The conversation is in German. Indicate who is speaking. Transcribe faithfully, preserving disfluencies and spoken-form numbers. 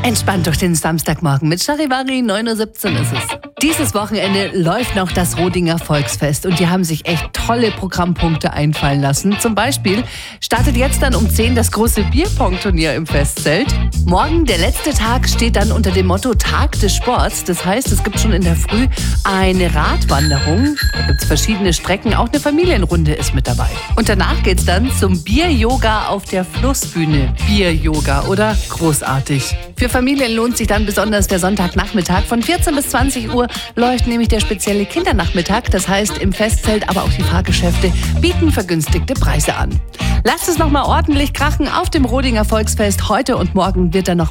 Speaker 1: Entspannt durch den Samstagmorgen mit Charivari, neun Uhr siebzehn ist es. Dieses Wochenende läuft noch das Rodinger Volksfest und die haben sich echt tolle Programmpunkte einfallen lassen. Zum Beispiel startet jetzt dann um zehn das große Bierpong-Turnier im Festzelt. Morgen, der letzte Tag, steht dann unter dem Motto Tag des Sports. Das heißt, es gibt schon in der Früh eine Radwanderung. Da gibt es verschiedene Strecken, auch eine Familienrunde ist mit dabei. Und danach geht's dann zum Bier-Yoga auf der Flussbühne. Bier-Yoga, oder? Großartig. Für Familien lohnt sich dann besonders der Sonntagnachmittag. Von vierzehn bis zwanzig Uhr läuft nämlich der spezielle Kindernachmittag. Das heißt, im Festzelt, aber auch die Fahrgeschäfte bieten vergünstigte Preise an. Lasst es nochmal ordentlich krachen auf dem Rodinger Volksfest. Heute und morgen wird dann noch